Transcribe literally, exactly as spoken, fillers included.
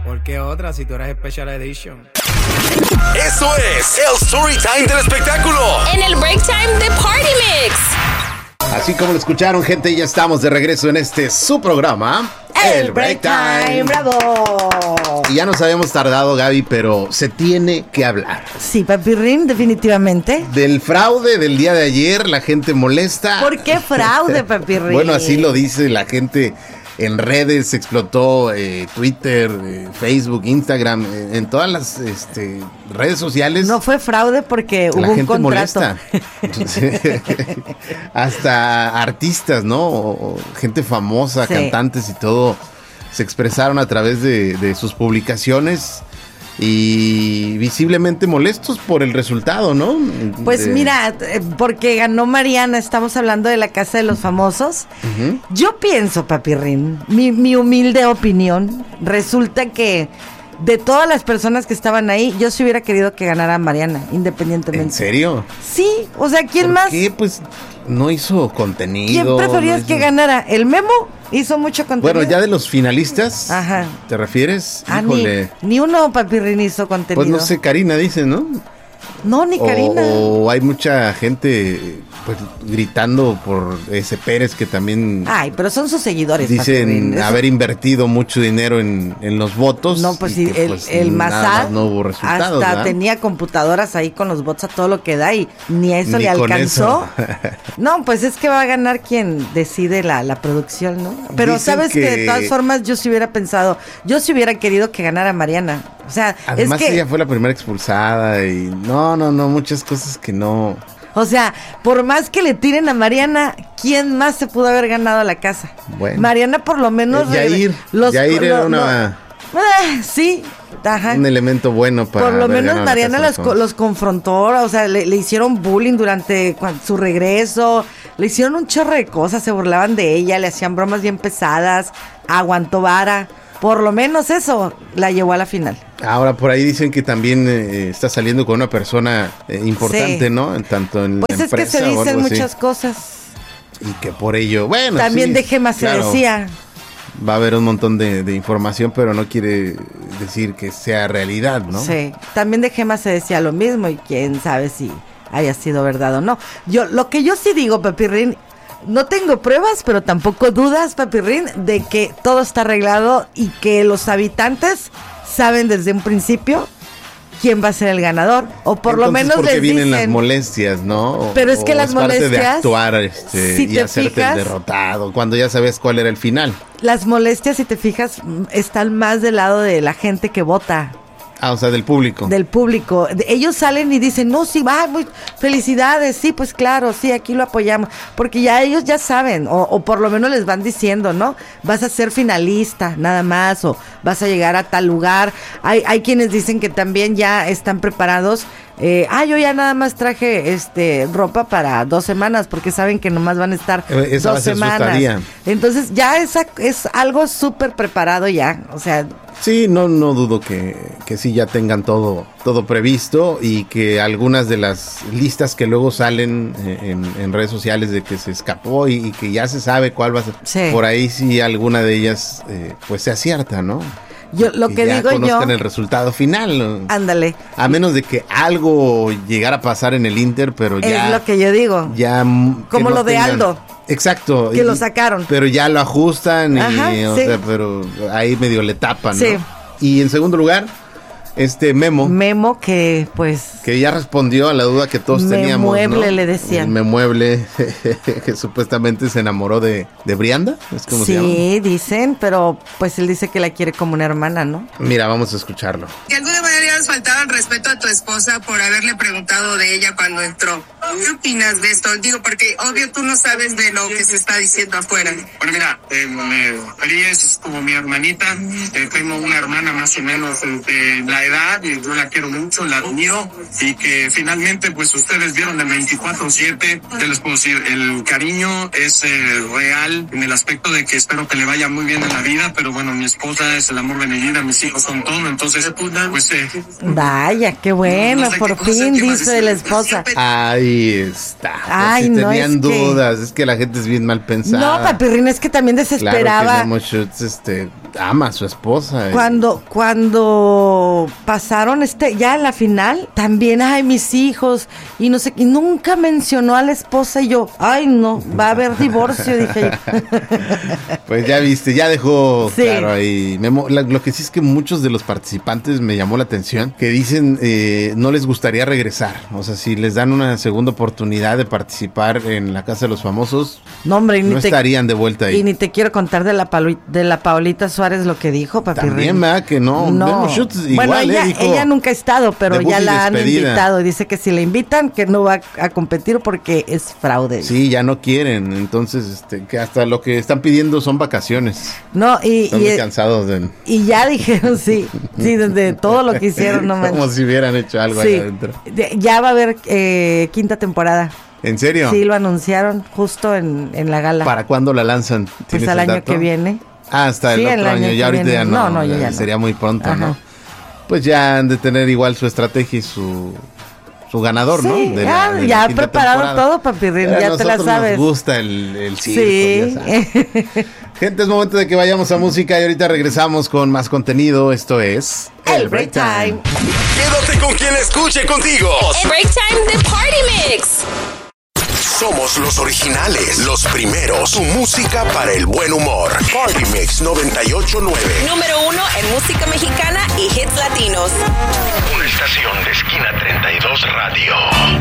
¿Por qué otra si tú eres Special Edition? Eso es el Storytime del espectáculo. En el Break Time de Party Mix. Así como lo escucharon, gente, ya estamos de regreso en este su programa, El, el Break Time. ¡Bravo! Y ya nos habíamos tardado, Gaby, pero se tiene que hablar. Sí, Papirrín, definitivamente. Del fraude del día de ayer, la gente molesta. ¿Por qué fraude, Papirrín? Bueno, así lo dice la gente. En redes explotó eh, Twitter, eh, Facebook, Instagram, eh, en todas las este, redes sociales. No fue fraude porque hubo la un gente contrato. Molesta. Hasta artistas, ¿no? O, o gente famosa, sí. Cantantes y todo, se expresaron a través de, de sus publicaciones. Y visiblemente molestos por el resultado, ¿no? Pues de... mira, porque ganó Mariana, estamos hablando de la Casa de los Famosos. Uh-huh. Yo pienso, Papirrín, mi, mi humilde opinión, resulta que de todas las personas que estaban ahí, yo sí hubiera querido que ganara Mariana, independientemente. ¿En serio? Sí, o sea, ¿quién ¿Por más? qué? Pues no hizo contenido. ¿Quién preferías no hizo... que ganara? ¿El Memo? Hizo mucho contenido. Bueno, ya de los finalistas, ajá, ¿te refieres? Ah, Híjole. Ni, ni uno, Papirrín, hizo contenido. Pues no sé, Karina dice, ¿no? No, ni Karina. O, o hay mucha gente pues gritando por ese Pérez que también... Ay, pero son sus seguidores. Dicen Eso... haber invertido mucho dinero en, en los votos. No, pues sí, que, el, pues, el Massad no hubo resultados, hasta ¿verdad? Tenía computadoras ahí con los bots a todo lo que da y ni a eso ni le alcanzó. Eso. No, pues es que va a ganar quien decide la, la producción, ¿no? Pero Dicen sabes que... que de todas formas yo sí hubiera pensado, yo sí hubiera querido que ganara Mariana. O sea, además es que... ella fue la primera expulsada y no, no, no, muchas cosas que no... O sea, por más que le tiren a Mariana, ¿quién más se pudo haber ganado la casa? Bueno. Mariana por lo menos... Yair, los, Yair era lo, una... No, eh, sí, ajá. Un elemento bueno para... Por lo menos Mariana los, los confrontó, o sea, le, le hicieron bullying durante su regreso, le hicieron un chorro de cosas, se burlaban de ella, le hacían bromas bien pesadas, aguantó vara. Por lo menos eso la llevó a la final. Ahora, por ahí dicen que también eh, está saliendo con una persona eh, importante, sí. ¿no? En tanto en pues la empresa. Pues es que se dicen muchas así. cosas. Y que por ello, bueno, también sí, de Gema claro, se decía. Va a haber un montón de, de información, pero no quiere decir que sea realidad, ¿no? Sí, también de Gema se decía lo mismo y quién sabe si haya sido verdad o no. Yo, lo que yo sí digo, Papirrín, no tengo pruebas, pero tampoco dudas, Papirrín, de que todo está arreglado y que los habitantes saben desde un principio quién va a ser el ganador, o por Entonces, lo menos ¿por qué les vienen dicen, las molestias, no? O, pero es que las es parte molestias de actuar este, si y hacerte fijas, el derrotado, cuando ya sabes cuál era el final. Las molestias, si te fijas, están más del lado de la gente que vota. Ah, o sea, del público. Del público. Ellos salen y dicen, no, sí, va, muy felicidades, sí, pues claro, sí, aquí lo apoyamos. Porque ya ellos ya saben, o, o por lo menos les van diciendo, ¿no? Vas a ser finalista, nada más, o vas a llegar a tal lugar. Hay, hay quienes dicen que también ya están preparados. Eh, ah, yo ya nada más traje este ropa para dos semanas, porque saben que nomás van a estar Esa dos semanas. Entonces ya es, es algo súper preparado ya, o sea... Sí, no, no dudo que, que sí ya tengan todo, todo previsto y que algunas de las listas que luego salen en, en redes sociales de que se escapó y, y que ya se sabe cuál va a ser, sí. Por ahí sí alguna de ellas eh, pues se acierta, ¿no? Yo lo que, que ya digo conozcan yo, el resultado final, ¿no? Ándale. A menos de que algo llegara a pasar en el Inter, pero ya... Es lo que yo digo. Ya... Como no lo de tengan, Aldo. Exacto. Que y, lo sacaron. Pero ya lo ajustan y, Ajá, o sí. sea, pero ahí medio le tapan, sí. ¿no? Y en segundo lugar, este Memo. Memo que pues... Que ya respondió a la duda que todos me teníamos, mueble, ¿no? le decían. El Memueble, que supuestamente se enamoró de, de Brianda, ¿es como sí, se llama? Sí, dicen, pero pues él dice que la quiere como una hermana, ¿no? Mira, vamos a escucharlo. De alguna manera has faltado el respeto a tu esposa por haberle preguntado de ella cuando entró. ¿Qué opinas de esto? Digo, porque obvio tú no sabes de lo que se está diciendo afuera. Bueno, mira, eh, ella es como mi hermanita. Eh, tengo una hermana más o menos de la edad y yo la quiero mucho, la admiro y que finalmente pues ustedes vieron el veinticuatro siete, ¿qué les puedo decir? El cariño es eh, real en el aspecto de que espero que le vaya muy bien en la vida, pero bueno, mi esposa es el amor de mi vida, mis hijos son todo, entonces pues eh, vaya, qué bueno, no sé por qué, fin no sé dice de la esposa. Ahí está. Ay, si no, tenían es dudas, que... es que la gente es bien mal pensada. No, Papirrín, es que también desesperaba. Claro que Memo Schutz, este, ama a su esposa. Cuando, cuando pasaron este, ya en la final, también, ay, mis hijos, y no sé, y nunca mencionó a la esposa, y yo, ay, no, va a haber divorcio, dije yo. Pues ya viste, ya dejó sí. claro ahí. Me, la, lo que sí es que muchos de los participantes me llamó la atención, que dicen eh, no les gustaría regresar. O sea, si les dan una segunda oportunidad de participar en la Casa de los Famosos, no, hombre, y ni no te, estarían de vuelta ahí. Y ni te quiero contar de la, Pauli, de la Paulita Suárez lo que dijo, papi. También, ¿verdad? Que no. no. Igual, bueno, ella, eh, dijo, ella nunca ha estado, pero ya la han despedida. invitado. Dice que si la invitan, que no va a competir porque es fraude. Sí, ya no quieren. Entonces, este, que hasta lo que están pidiendo son vacaciones. No, y... Están y, muy cansados de... Y ya dijeron, sí, sí, desde todo lo que hicieron, no manches. Como si hubieran hecho algo sí, ahí adentro. Ya va a haber eh, quinta temporada. ¿En serio? Sí, lo anunciaron justo en, en la gala. ¿Para cuándo la lanzan? Pues al año dato? que viene. Ah, hasta el sí, otro el año. año. Ya ahorita viene. ya no. No, no, ya, ya sería no. muy pronto, Ajá. ¿no? Pues ya han de tener igual su estrategia y su, su ganador, sí, ¿no? De ya, la, de ya la ha preparado temporada. todo, papirrín, ya te la sabes. Nos gusta el, el circo. Sí. Ya sabes. Gente, es momento de que vayamos a música y ahorita regresamos con más contenido. Esto es... El Break Time. Quédate con quien escuche contigo. El Break Time de Party Mix. Somos los originales, los primeros. Tu música para el buen humor. Party Mix noventa y ocho punto nueve. Número uno en música mexicana y hits latinos. Una estación de Esquina treinta y dos Radio.